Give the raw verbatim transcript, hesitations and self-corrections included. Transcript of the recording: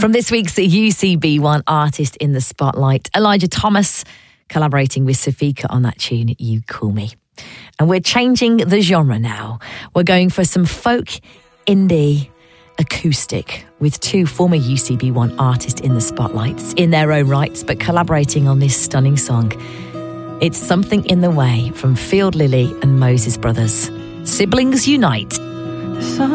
From this week's U C B one Artist in the Spotlight, Elijah Thomas collaborating with Safika on that tune, You Call Me. And we're changing the genre now. We're going for some folk, indie, acoustic with two former U C B one artists in the spotlights in their own rights, but collaborating on this stunning song. It's Something in the Way from Field Lily and Moses Brothers. Siblings Unite.